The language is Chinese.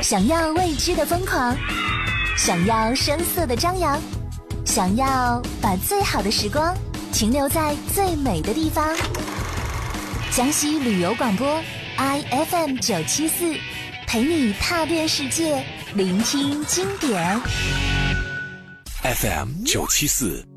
想要未知的疯狂，想要声色的张扬，想要把最好的时光停留在最美的地方。江西旅游广播 IFM 974，陪你踏遍世界，聆听经典。 FM 974